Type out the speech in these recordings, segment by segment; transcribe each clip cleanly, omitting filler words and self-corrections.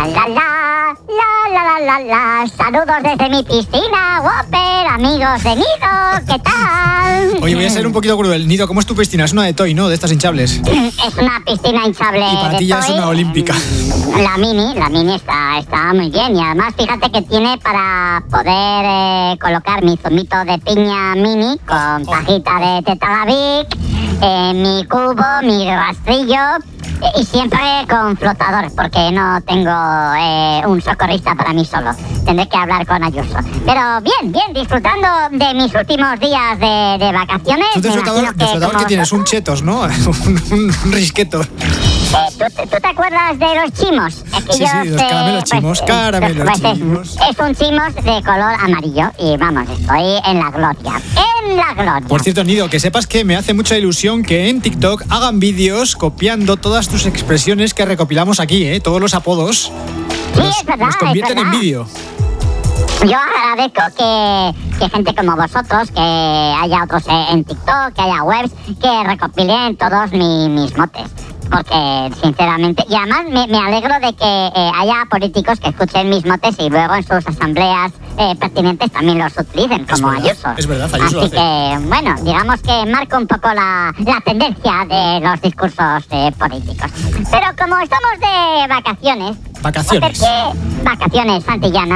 La la la, la. Saludos desde mi piscina, Whopper, amigos de Nido, ¿qué tal? Oye, voy a ser un poquito cruel. Nido, ¿cómo es tu piscina? Es una de Toy, ¿no? De estas hinchables. Es una piscina hinchable. Y para ti ya es una olímpica. La mini está muy bien. Y además, fíjate que tiene para poder colocar mi zumito de piña mini con pajita de Tetalavic, mi cubo, mi rastrillo. Y siempre con flotador, porque no tengo un socorrista para mí solo. Tendré que hablar con Ayuso. Pero bien, disfrutando de mis últimos días de vacaciones. ¿Tú de flotador qué tienes? Un chetos, ¿no? un risqueto. ¿Tú te acuerdas de los chimos? Sí, los caramelos chimos, chimos. Es un chimos de color amarillo y vamos, estoy en la gloria. Por cierto, Nido, que sepas que me hace mucha ilusión que en TikTok hagan vídeos copiando todas tus expresiones que recopilamos aquí, ¿eh? Todos los apodos. Sí, es verdad. Los convierten en vídeo. Yo agradezco que gente como vosotros, que haya otros en TikTok, que haya webs, que recopilen todos mis motes. Porque, sinceramente, y además me alegro de que haya políticos que escuchen mis motes y luego en sus asambleas pertinentes también los utilicen, como Ayuso. Es verdad, Ayuso. Así que, bueno, digamos que marca un poco la tendencia de los discursos políticos. Pero como estamos de vacaciones... Vacaciones, Santillana.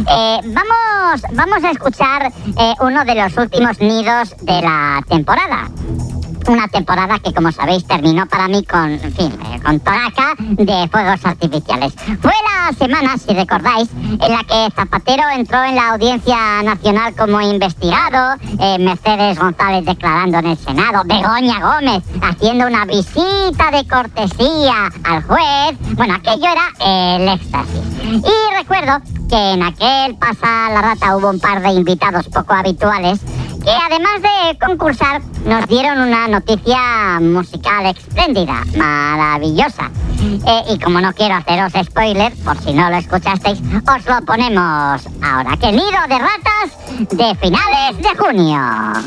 Vamos a escuchar uno de los últimos nidos de la temporada. Una temporada que, como sabéis, terminó para mí con toraca de fuegos artificiales. Fue la semana, si recordáis, en la que Zapatero entró en la Audiencia Nacional como investigado, Mercedes González declarando en el Senado, Begoña Gómez haciendo una visita de cortesía al juez. Bueno, aquello era el éxtasis. Y recuerdo que en aquel Pasa la Rata hubo un par de invitados poco habituales que, además de concursar, nos dieron una noticia musical espléndida, maravillosa. Y como no quiero haceros spoiler, por si no lo escuchasteis, os lo ponemos ahora. ¡Que nido de ratas de finales de junio!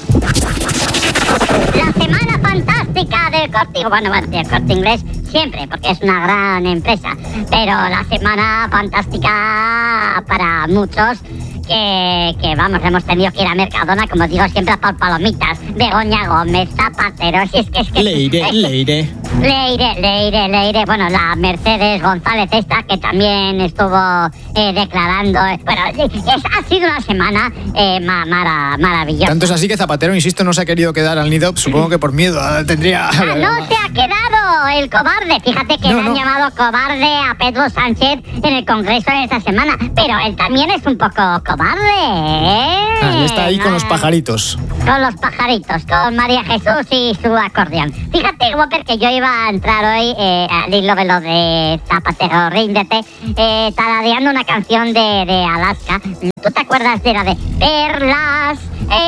La semana fantástica del Corte Inglés siempre, porque es una gran empresa, pero la semana fantástica para muchos que vamos, hemos tenido que ir a Mercadona, como digo siempre, por palomitas. Begoña Gómez, Zapatero, si es que... Leire. Bueno, la Mercedes González esta, que también estuvo declarando... Bueno, ha sido una semana maravillosa. Tanto es así que Zapatero, insisto, no se ha querido quedar al nido, supongo que por miedo tendría... No se ha quedado el cobarde. Fíjate que le han llamado cobarde a Pedro Sánchez en el Congreso en esta semana, pero él también es un poco cobarde, ¿eh? Está ahí con los pajaritos. Con los pajaritos, con María Jesús y su acordeón. Fíjate, Whopper, que yo iba a entrar hoy al hilo de lo de Zapatero, ríndete, tarareando una canción de Alaska. ¿Tú te acuerdas de la de perlas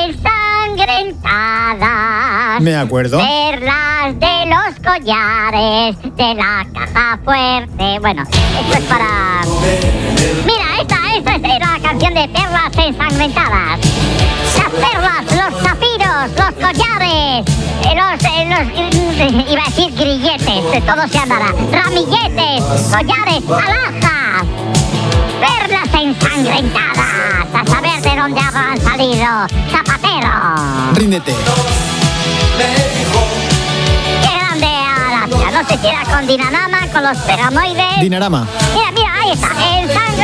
ensangrentadas? Me acuerdo. Perlas de los collares de la caja fuerte. Bueno, esto es para... Mira, esta es la canción de perlas ensangrentadas. Las perlas, los zafiros, los collares, iba a decir grilletes, todo se andará, ramilletes, collares, alhajas, perlas ensangrentadas, a saber de dónde habrán salido. Zapatero. Ríndete. Qué grande Alaska, no sé si era con Dinarama, con los peramoides. Dinarama. Mira, ahí está, el sangre.